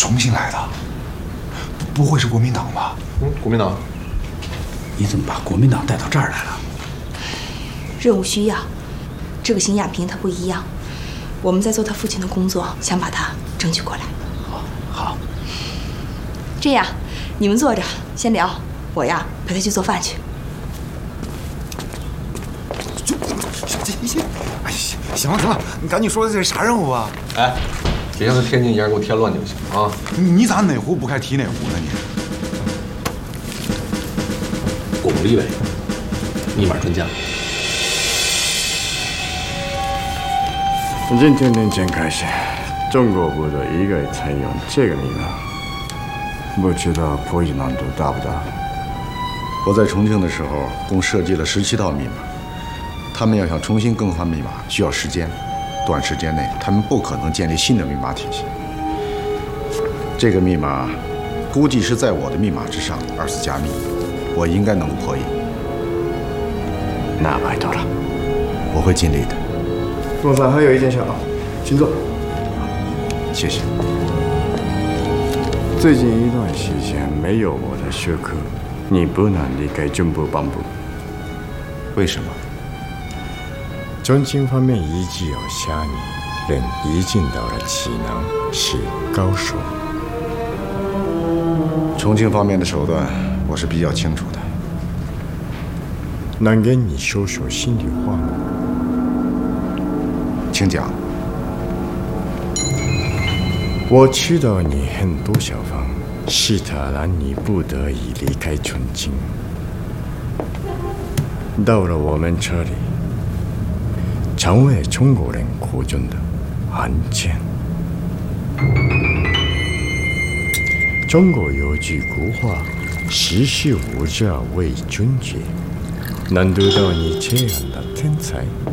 重新来的，不会是国民党吧？ 国民党。 你怎么把国民党带到这儿来了？ 任务需要，这个邢亚平他不一样，我们在做他父亲的工作，想把他争取过来。 好。 这样，你们坐着先聊，我呀陪他去做饭去。 哎，行了，你赶紧说这是啥任务啊？ 哎，别像天津一样给我添乱就行啊！ 你咋哪壶不开提哪壶呢你？ 巩立伟，密码专家。 从今天前开始，中国部队一概采用这个密码，不知道破译难度大不大？我在重庆的时候，共设计了17套密码。他们要想重新更换密码，需要时间，短时间内他们不可能建立新的密码体系。这个密码估计是在我的密码之上，2次加密，我应该能够破译。那拜托了，我会尽力的。 董事长还有一件小，请坐。 谢谢。最近一段时间没有我的许可，你不能离开军部本部。为什么？中情方面一直有下你，人已经到了技能是高手。重庆方面的手段我是比较清楚的，能给你说说心里话吗？请讲。我知道你很多想法，是他让你不得已离开重庆，到了我们这里。成为中国人口中的汉奸。中国有句古话：“识时务者为俊杰。”难得到你这样的天才，